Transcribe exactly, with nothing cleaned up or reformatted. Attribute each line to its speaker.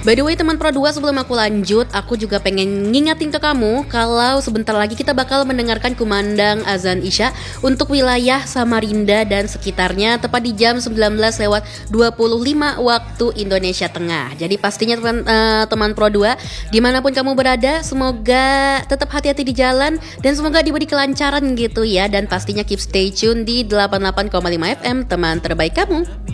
Speaker 1: By the way teman Pro dua, sebelum aku lanjut, aku juga pengen ngingetin ke kamu kalau sebentar lagi kita bakal mendengarkan kumandang azan Isya untuk wilayah Samarinda dan sekitarnya tepat di jam sembilan belas lewat dua puluh lima waktu Indonesia Tengah. Jadi pastinya teman, uh, teman Pro dua, dimanapun kamu berada, semoga tetap hati-hati di jalan dan semoga diberi kelancaran gitu ya. Dan pastinya keep stay tune di delapan puluh delapan koma lima F M, teman terbaik kamu.